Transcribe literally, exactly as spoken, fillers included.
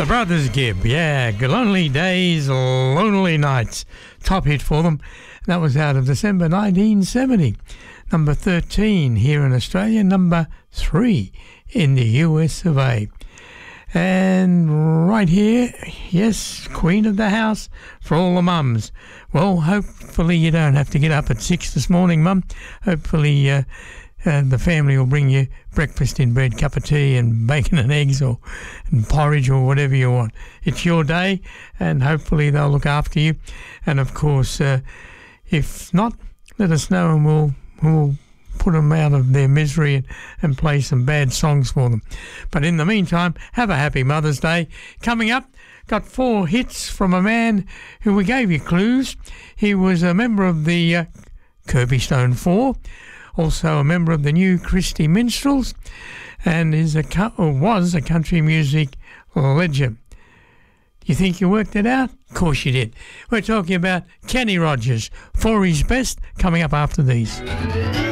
The Brothers Gibb, yeah, Lonely Days, Lonely Nights, top hit for them. That was out of December nineteen seventy. Number thirteen here in Australia, number three in the U S of A. And right here, yes, Queen of the House for all the mums. Well, hopefully you don't have to get up at six this morning, Mum. Hopefully uh, uh, the family will bring you breakfast in bed, cup of tea and bacon and eggs or and porridge or whatever you want. It's your day and hopefully they'll look after you. And, of course, uh, if not, let us know and we'll, we'll put them out of their misery and, and play some bad songs for them. But in the meantime, have a happy Mother's Day. Coming up, got four hits from a man who we gave you clues. He was a member of the uh, Kirby Stone Four, also a member of the New Christie Minstrels, and is a or was a country music legend. You think you worked it out? Of course you did. We're talking about Kenny Rogers, For His Best, coming up after these.